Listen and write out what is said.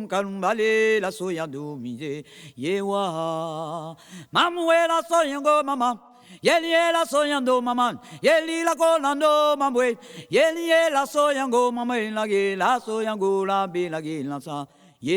kalumbale la soyando mije yewa mamwe la soyango mama yeli la soyando mama yeli la kolando mamwe yeli la soyango mama la soyango la be la sa